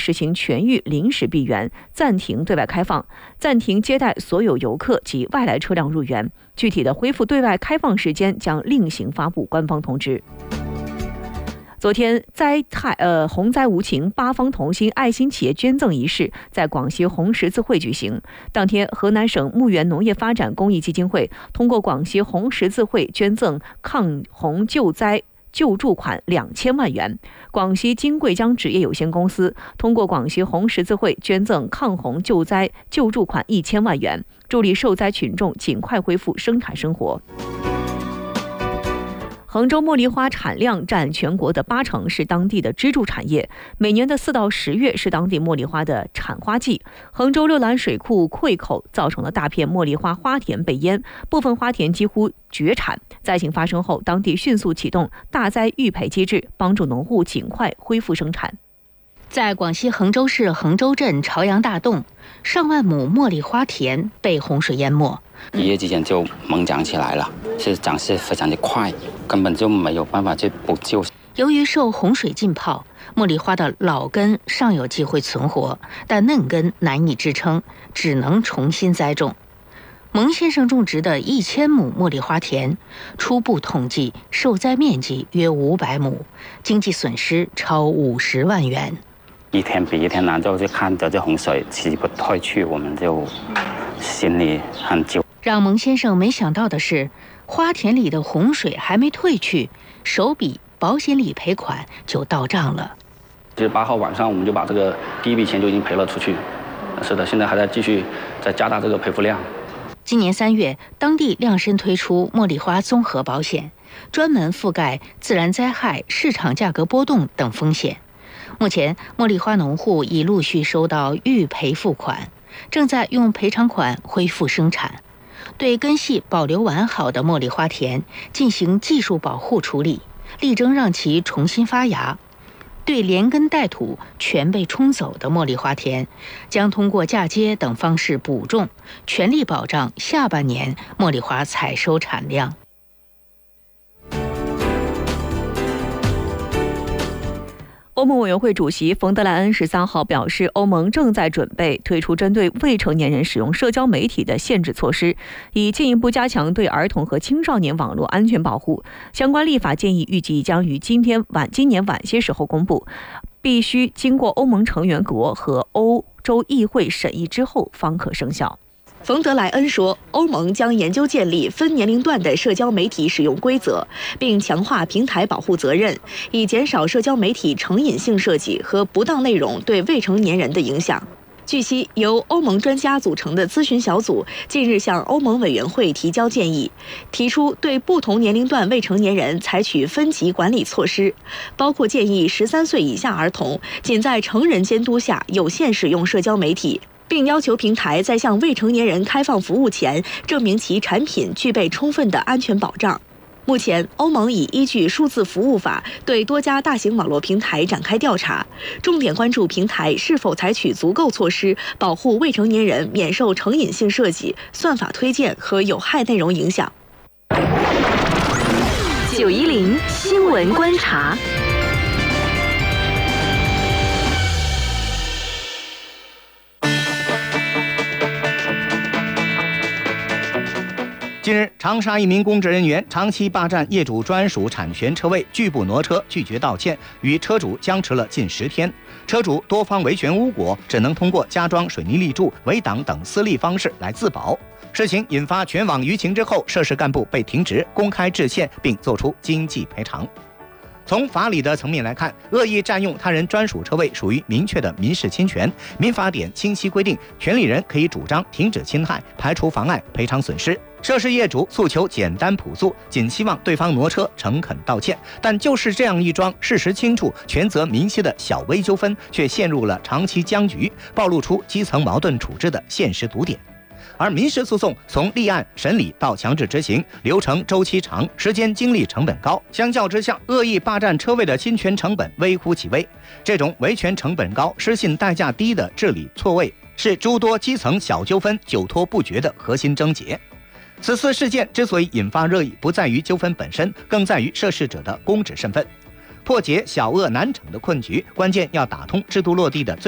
实行全域临时闭园，暂停对外开放，暂停接待所有游客及外来车辆入园。具体的恢复对外开放时间将另行发布官方通知。昨天，洪灾无情，八方同心爱心企业捐赠仪式在广西红十字会举行。当天，河南省牧原农业发展公益基金会通过广西红十字会捐赠抗洪救灾救助款2000万元，广西金贵江纸业有限公司通过广西红十字会捐赠抗洪救灾救助款1000万元，助力受灾群众尽快恢复生产生活。衡州茉莉花产量占全国的80%，是当地的支柱产业。每年的4到10月是当地茉莉花的产花季。衡州六兰水库溃口造成了大片茉莉花花田被淹，部分花田几乎绝产。灾情发生后，当地迅速启动大灾预赔机制，帮助农户尽快恢复生产。 在广西衡州市衡州镇朝阳大洞，上万亩茉莉花田被洪水淹没， 一夜之间就猛涨起来了，涨势非常的快，根本就没有办法去补救。 由于受洪水浸泡，茉莉花的老根尚有机会存活，但嫩根难以支撑，只能重新栽种。蒙先生种植的1000亩茉莉花田，初步统计受灾面积约500亩，经济损失超50万元。 一天比一天难，就看着这洪水起不退去，我们就心里很揪。 让蒙先生没想到的是，花田里的洪水还没退去，首笔保险理赔款就到账了。 8号晚上，我们就把这个第一笔钱就已经赔了出去。是的，现在还在继续再加大这个赔付量。 今年3月，当地量身推出茉莉花综合保险，专门覆盖自然灾害、市场价格波动等风险。目前，茉莉花农户已陆续收到预赔付款，正在用赔偿款恢复生产。对根系保留完好的茉莉花田进行技术保护处理，力争让其重新发芽。对连根带土全被冲走的茉莉花田，将通过嫁接等方式补种，全力保障下半年茉莉花采收产量。 欧盟委员会主席冯德莱恩13号表示，欧盟正在准备推出针对未成年人使用社交媒体的限制措施，以进一步加强对儿童和青少年网络安全保护。相关立法建议预计将于今年晚些时候公布，必须经过欧盟成员国和欧洲议会审议之后方可生效。 冯德莱恩说，欧盟将研究建立分年龄段的社交媒体使用规则，并强化平台保护责任，以减少社交媒体成瘾性设计和不当内容对未成年人的影响。据悉，由欧盟专家组成的咨询小组近日向欧盟委员会提交建议，提出对不同年龄段未成年人采取分级管理措施，包括建议13岁以下儿童仅在成人监督下有限使用社交媒体，并要求平台在向未成年人开放服务前，证明其产品具备充分的安全保障。目前，欧盟已依据数字服务法对多家大型网络平台展开调查，重点关注平台是否采取足够措施保护未成年人免受成瘾性设计、算法推荐和有害内容影响。 910新闻观察。 近日，长沙一名公职人员长期霸占业主专属产权车位，拒不挪车，拒绝道歉，与车主僵持了近10天。车主多方维权无果，只能通过加装水泥立柱、围挡等私力方式来自保。事情引发全网舆情之后，涉事干部被停职，公开致歉，并作出经济赔偿。从法理的层面来看，恶意占用他人专属车位属于明确的民事侵权。民法典清晰规定，权利人可以主张停止侵害、排除妨碍、赔偿损失。涉事业主诉求简单朴素，仅希望对方挪车、诚恳道歉。但就是这样一桩事实清楚、权责明晰的小微纠纷，却陷入了长期僵局，暴露出基层矛盾处置的现实毒点。而民事诉讼从立案、审理到强制执行，流程周期长，时间精力成本高。相较之下，恶意霸占车位的侵权成本微乎其微。这种维权成本高、失信代价低的治理错位，是诸多基层小纠纷久拖不决的核心症结。此次事件之所以引发热议，不在于纠纷本身，更在于涉事者的公职身份。破解小恶难惩的困局，关键要打通制度落地的最